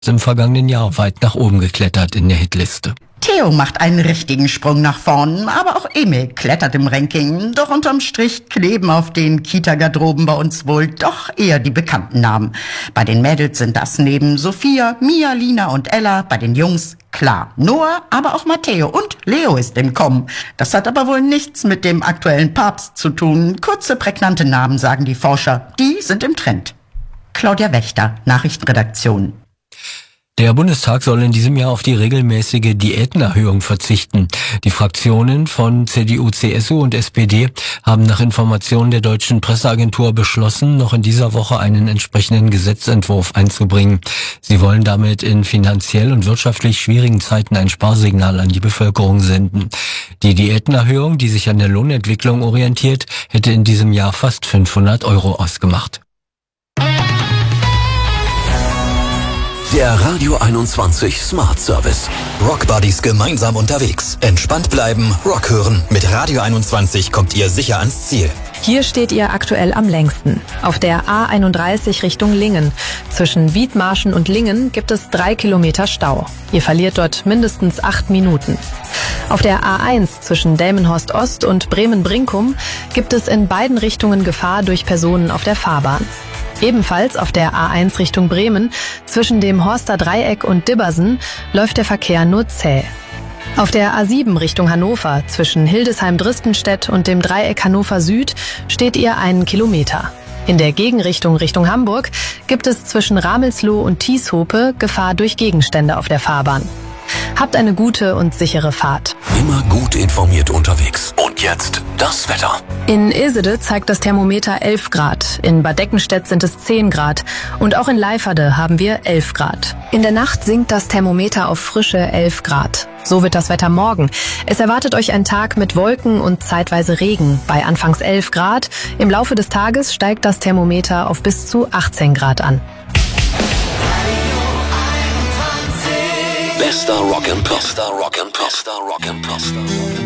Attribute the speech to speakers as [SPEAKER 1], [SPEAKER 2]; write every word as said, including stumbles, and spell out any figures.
[SPEAKER 1] im vergangenen Jahr weit nach oben geklettert in der Hitliste.
[SPEAKER 2] Theo macht einen richtigen Sprung nach vorn, aber auch Emil klettert im Ranking. Doch unterm Strich kleben auf den Kita-Garderoben bei uns wohl doch eher die bekannten Namen. Bei den Mädels sind das neben Sophia, Mia, Lina und Ella, bei den Jungs klar Noah, aber auch Matteo und Leo ist im Kommen. Das hat aber wohl nichts mit dem aktuellen Papst zu tun. Kurze, prägnante Namen, sagen die Forscher. Die sind im Trend. Claudia Wächter, Nachrichtenredaktion.
[SPEAKER 1] Der Bundestag soll in diesem Jahr auf die regelmäßige Diätenerhöhung verzichten. Die Fraktionen von C D U, C S U und S P D haben nach Informationen der deutschen Presseagentur beschlossen, noch in dieser Woche einen entsprechenden Gesetzentwurf einzubringen. Sie wollen damit in finanziell und wirtschaftlich schwierigen Zeiten ein Sparsignal an die Bevölkerung senden. Die Diätenerhöhung, die sich an der Lohnentwicklung orientiert, hätte in diesem Jahr fast fünfhundert Euro ausgemacht.
[SPEAKER 3] Der Radio einundzwanzig Smart Service. Rock Buddies gemeinsam unterwegs. Entspannt bleiben, Rock hören. Mit Radio einundzwanzig kommt ihr sicher ans Ziel.
[SPEAKER 4] Hier steht ihr aktuell am längsten. Auf der A einunddreißig Richtung Lingen. Zwischen Wiedmarschen und Lingen gibt es drei Kilometer Stau. Ihr verliert dort mindestens acht Minuten. Auf der A eins zwischen Delmenhorst Ost und Bremen-Brinkum gibt es in beiden Richtungen Gefahr durch Personen auf der Fahrbahn. Ebenfalls auf der A eins Richtung Bremen, zwischen dem Horster Dreieck und Dibbersen, läuft der Verkehr nur zäh. Auf der A sieben Richtung Hannover, zwischen Hildesheim-Dristenstedt und dem Dreieck Hannover Süd, steht ihr einen Kilometer. In der Gegenrichtung Richtung Hamburg gibt es zwischen Ramelsloh und Tieshope Gefahr durch Gegenstände auf der Fahrbahn. Habt eine gute und sichere Fahrt.
[SPEAKER 3] Immer gut informiert unterwegs. Und jetzt das Wetter.
[SPEAKER 4] In Isede zeigt das Thermometer elf Grad. In Bad Deckenstedt sind es zehn Grad. Und auch in Leiferde haben wir elf Grad. In der Nacht sinkt das Thermometer auf frische elf Grad. So wird das Wetter morgen. Es erwartet euch ein Tag mit Wolken und zeitweise Regen. Bei anfangs elf Grad. Im Laufe des Tages steigt das Thermometer auf bis zu achtzehn Grad an.
[SPEAKER 3] Bester Rock and Pop. Bester Rock and Pop. Bester Rock and Pop.